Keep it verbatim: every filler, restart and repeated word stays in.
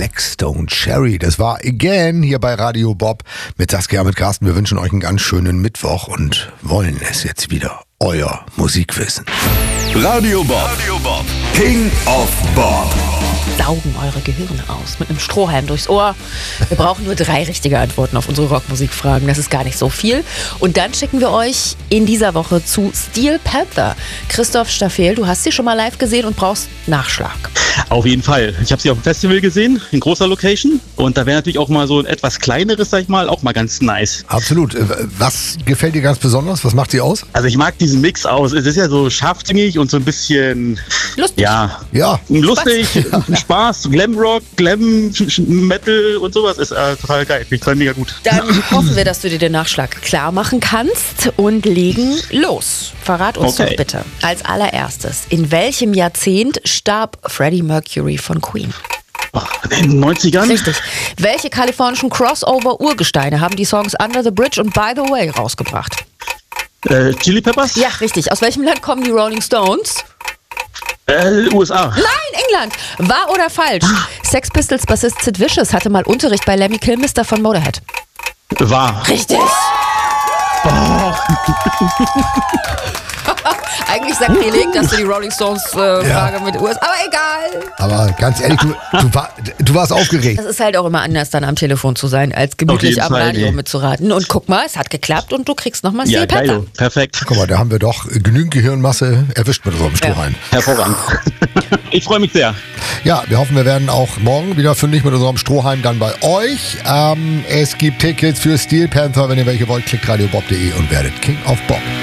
Black Stone Cherry. Das war Again hier bei Radio Bob mit Saskia, mit Carsten. Wir wünschen euch einen ganz schönen Mittwoch und wollen es jetzt wieder. Euer Musikwissen. Radio Bob. Radio Bob. King of Bob. Saugen eure Gehirne aus mit einem Strohhalm durchs Ohr. Wir brauchen nur drei richtige Antworten auf unsere Rockmusikfragen. Das ist gar nicht so viel. Und dann schicken wir euch in dieser Woche zu Steel Panther. Christoph Staffel, du hast sie schon mal live gesehen und brauchst Nachschlag. Auf jeden Fall. Ich habe sie auf dem Festival gesehen, in großer Location. Und da wäre natürlich auch mal so ein etwas kleineres, sag ich mal, auch mal ganz nice. Absolut. Was gefällt dir ganz besonders? Was macht sie aus? Also ich mag diesen Mix aus. Es ist ja so scharfzüngig und so ein bisschen... Lustig. Ja. Ja. Lustig, Spaß, Spaß Glamrock, Glam, Metal und sowas ist äh, total geil. Ich total mega gut. Dann hoffen wir, dass du dir den Nachschlag klar machen kannst und legen los. Verrat uns Okay. doch bitte als allererstes, in welchem Jahrzehnt starb Freddie Mercury von Queen? In den neunzigern? Richtig. Welche kalifornischen Crossover-Urgesteine haben die Songs Under the Bridge und By the Way rausgebracht? Äh, Chili Peppers? Ja, richtig. Aus welchem Land kommen die Rolling Stones? Äh, U S A. Nein, England. Wahr oder falsch? Sex Pistols Bassist Sid Vicious hatte mal Unterricht bei Lemmy Kilmister von Motorhead. War. Richtig. Eigentlich sagt Felix, dass du die Rolling Stones äh, Frage mit U S A, aber egal. Aber ganz ehrlich, du, du, war, du warst aufgeregt. Das ist halt auch immer anders, dann am Telefon zu sein, als gemütlich jeden am Fall, Radio nee. mitzuraten. Und guck mal, es hat geklappt und du kriegst nochmal Ja, Steel Panther. geil. Perfekt. Guck mal, da haben wir doch genügend Gehirnmasse erwischt mit unserem Strohhalm. Hervorragend. Ich freue mich sehr. Ja, wir hoffen, wir werden auch morgen wieder fündig mit unserem Strohhalm dann bei euch. Ähm, es gibt Tickets für Steel Panther. Wenn ihr welche wollt, klickt radiobob punkt de und werdet King of Bob.